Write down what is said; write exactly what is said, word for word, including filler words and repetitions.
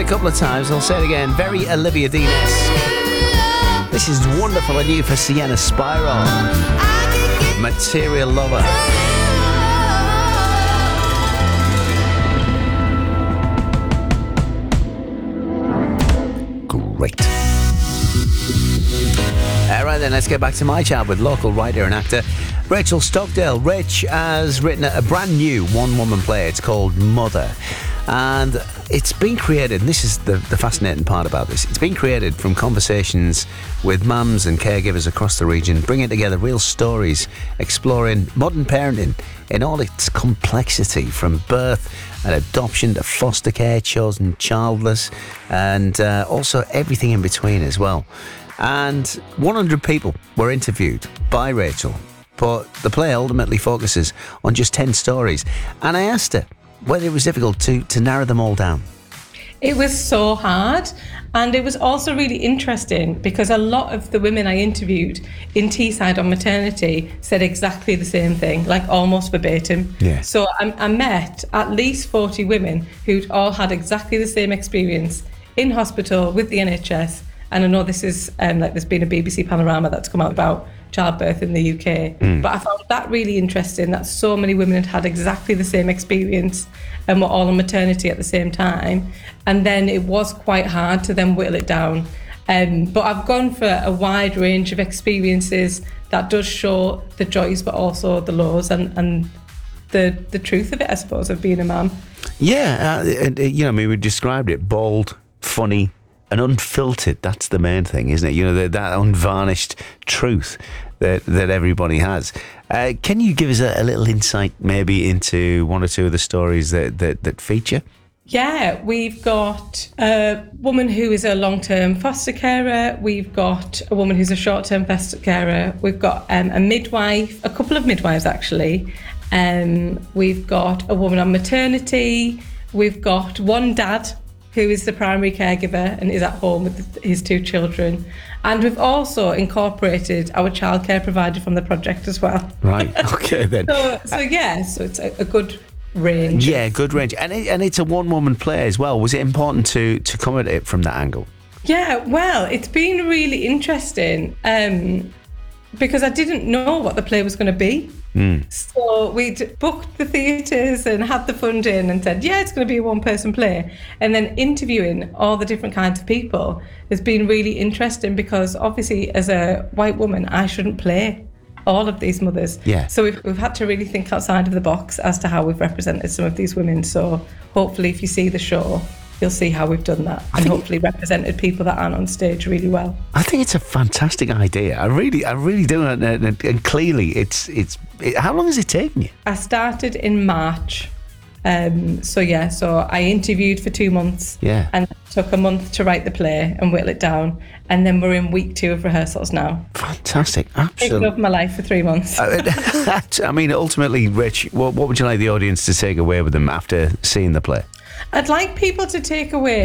a couple of times. I'll say it again. Very Olivia Dean-esque. This is wonderful and new for Sienna Spiral. Material Lover. Great. All right, then let's get back to my chat with local writer and actor Rachel Stockdale. Rach has written a brand new one-woman play. It's called Mother. And it's been created, and this is the, the fascinating part about this, it's been created from conversations with mums and caregivers across the region, bringing together real stories, exploring modern parenting in all its complexity, from birth and adoption to foster care, chosen childless, and uh, also everything in between as well. And one hundred people were interviewed by Rachel, but the play ultimately focuses on just ten stories. And I asked her whether it was difficult to, to narrow them all down. It was so hard, and it was also really interesting because a lot of the women I interviewed in Teesside on maternity said exactly the same thing, like almost verbatim. Yeah. So I, I met at least forty women who'd all had exactly the same experience in hospital with the N H S. And I know this is um, like there's been a B B C panorama that's come out about childbirth in the U K, mm. but I found that really interesting that so many women had had exactly the same experience and were all on maternity at the same time, and then it was quite hard to then whittle it down. Um, but I've gone for a wide range of experiences that does show the joys but also the lows and, and the the truth of it, I suppose, of being a mum. Yeah, uh, and, uh, you know, I mean, we described it bold, funny, and unfiltered. That's the main thing, isn't it? You know, that, that unvarnished truth that that everybody has. Uh, can you give us a, a little insight maybe into one or two of the stories that, that, that feature? Yeah, we've got a woman who is a long-term foster carer. We've got a woman who's a short-term foster carer. We've got um, a midwife, a couple of midwives actually. Um, we've got a woman on maternity. We've got one dad who is the primary caregiver and is at home with his two children. And we've also incorporated our childcare provider from the project as well. Right, okay then. so, so yeah, so it's a, a good range. Yeah, good range. And it, and it's a one-woman play as well. Was it important to, to come at it from that angle? Yeah, well, it's been really interesting um, because I didn't know what the play was going to be. Mm. So we'd booked the theatres and had the funding and said, yeah, it's going to be a one-person play. And then interviewing all the different kinds of people has been really interesting because obviously as a white woman, I shouldn't play all of these mothers. Yeah. So we've, we've had to really think outside of the box as to how we've represented some of these women. So hopefully if you see the show, you'll see how we've done that and hopefully represented people that aren't on stage really well. I think it's a fantastic idea. I really, I really do. And, and, and clearly, it's it's. It, how long has it taken you? I started in March. Um, so yeah, so I interviewed for two months. Yeah. And it took a month to write the play and whittle it down. And then we're in week two of rehearsals now. Fantastic. Absolutely. Taken over my life for three months. I mean, ultimately, Rich, what, what would you like the audience to take away with them after seeing the play? I'd like people to take away